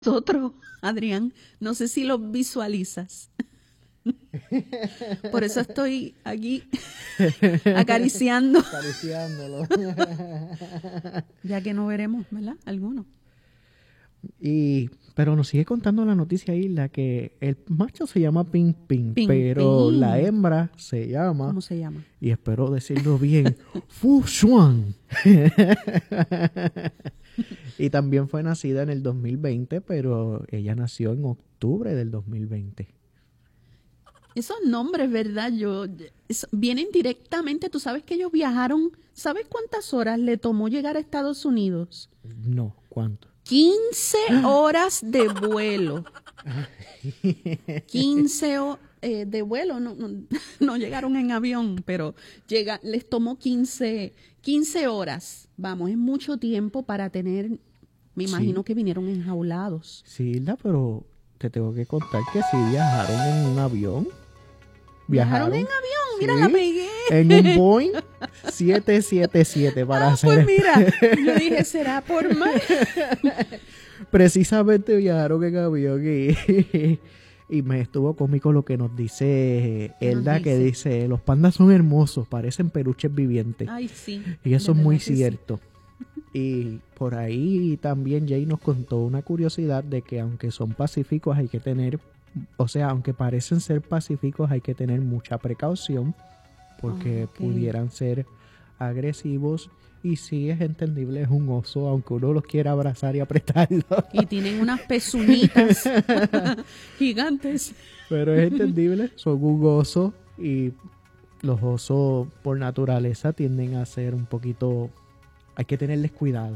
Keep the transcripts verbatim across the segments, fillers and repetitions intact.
nosotros, Adrián. No sé si lo visualizas. Por eso estoy aquí acariciando. Acariciándolo. Ya que no veremos, ¿verdad? Alguno. Y, pero nos sigue contando la noticia ahí, la que el macho se llama Ping Ping, Ping pero Ping. la hembra se llama, ¿Cómo se llama? y espero decirlo bien, Fu Xuan. Y también fue nacida en el dos mil veinte, pero ella nació en octubre del dos mil veinte. Esos nombres, ¿verdad? Yo, es- vienen directamente, tú sabes que ellos viajaron, ¿sabes cuántas horas le tomó llegar a Estados Unidos? No, ¿cuánto? quince horas de vuelo. quince ho- eh, de vuelo, no, no, no llegaron en avión, pero llega, les tomó quince, quince horas. Vamos, es mucho tiempo para tener, me imagino Sí. que vinieron enjaulados. Sí, Hilda, pero te tengo que contar que sí viajaron en un avión. Viajaron en avión, mira, sí, la pegué. en un Boeing siete siete siete para Ah, hacer. pues mira, yo dije, ¿será por más? Precisamente viajaron en avión y, y me estuvo cómico lo que nos dice ¿Qué nos Elda, que dice? dice, los pandas son hermosos, parecen peluches vivientes. Ay, sí. Y eso de es muy verdad que sí. cierto. Y por ahí también Jay nos contó una curiosidad de que aunque son pacíficos hay que tener, o sea, aunque parecen ser pacíficos hay que tener mucha precaución porque Ah, ok. pudieran ser agresivos. Y sí, es entendible, es un oso, aunque uno los quiera abrazar y apretarlo. Y tienen unas pezuñitas gigantes. Pero es entendible, son un oso y los osos por naturaleza tienden a ser un poquito... Hay que tenerles cuidado.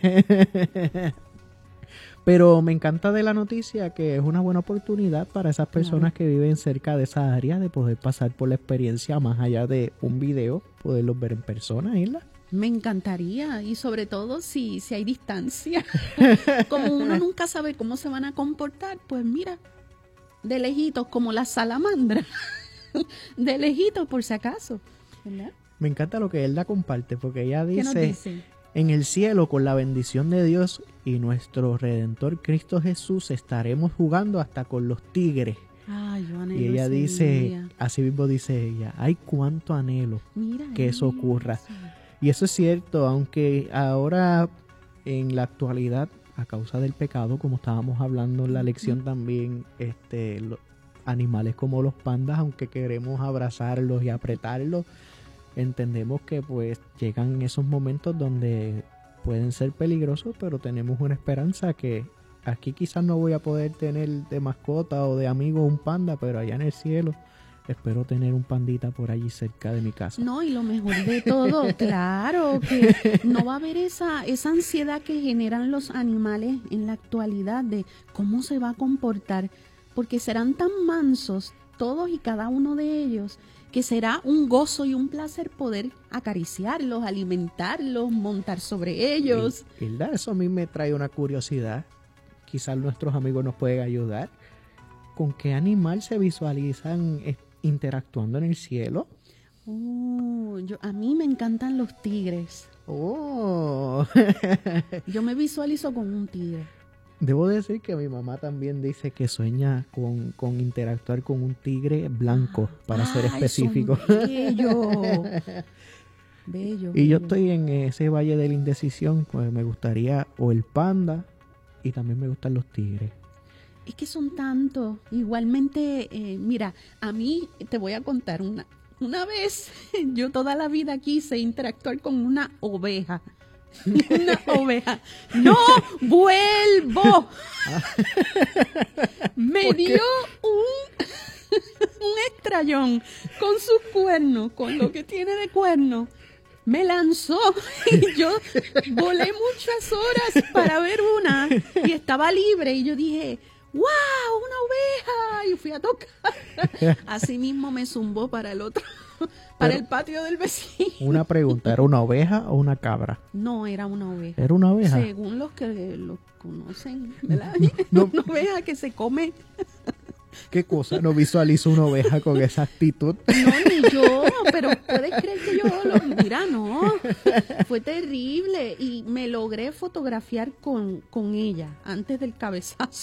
Pero me encanta de la noticia que es una buena oportunidad para esas personas Claro. que viven cerca de esa área de poder pasar por la experiencia más allá de un video, poderlos ver en persona, Isla. Me encantaría, y sobre todo si, si hay distancia. Como uno nunca sabe cómo se van a comportar, pues mira, de lejitos, como la salamandra. De lejitos, por si acaso. ¿Verdad? Me encanta lo que Elda comparte porque ella ¿Qué nos dice, dicen? en el cielo con la bendición de Dios y nuestro Redentor Cristo Jesús estaremos jugando hasta con los tigres. Ay, yo anhelo Y ella ese dice, día. así mismo dice ella, ay cuánto anhelo Mira que eso ocurra. eso. Y eso es cierto, aunque ahora en la actualidad, a causa del pecado, como estábamos hablando en la lección también, este, los animales como los pandas, aunque queremos abrazarlos y apretarlos, entendemos que pues llegan esos momentos donde pueden ser peligrosos, pero tenemos una esperanza que aquí quizás no voy a poder tener de mascota o de amigo un panda, pero allá en el cielo espero tener un pandita por allí cerca de mi casa. No, y lo mejor de todo, claro, que no va a haber esa, esa ansiedad que generan los animales en la actualidad de cómo se va a comportar, porque serán tan mansos todos y cada uno de ellos, que será un gozo y un placer poder acariciarlos, alimentarlos, montar sobre ellos. Y, Hilda, eso a mí me trae una curiosidad. Quizás nuestros amigos nos pueden ayudar. ¿Con qué animal se visualizan eh, interactuando en el cielo? Uh, yo, a mí me encantan los tigres. Oh. Yo me visualizo con un tigre. Debo decir que mi mamá también dice que sueña con, con interactuar con un tigre blanco, para ser Ay, específico. son bellos. Bello. Y yo bello. estoy en ese valle de la indecisión, pues me gustaría o el panda y también me gustan los tigres. Es que son tantos. Igualmente, eh, mira, a mí te voy a contar una. Una vez, yo toda la vida quise interactuar con una oveja. Una oveja. ¡No vuelvo! Me dio un, un estrellón con sus cuernos, con lo que tiene de cuerno. Me lanzó y yo volé muchas horas para ver una y estaba libre y yo dije, ¡wow! ¡Una oveja! Y fui a tocar. Así mismo me zumbó para el otro, para Pero- el patio del vecino. Una pregunta, ¿era una oveja o una cabra? No, era una oveja. ¿Era una oveja? Según los que lo conocen, ¿verdad? No. Una oveja que se come. ¿Qué cosa? No visualizo una oveja con esa actitud. No, ni yo, pero puedes creer que yo lo... Mira, no, fue terrible y me logré fotografiar con, con ella antes del cabezazo.